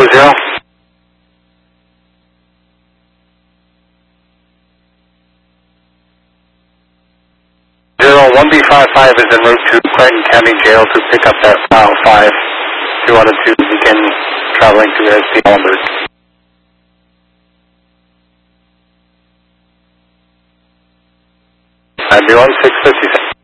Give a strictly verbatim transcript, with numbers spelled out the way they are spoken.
zero. Zero one B five five is en route to Clayton County Jail to pick up that file five. Two wanted to begin traveling to S P Elmhurst. Nine one six fifty six.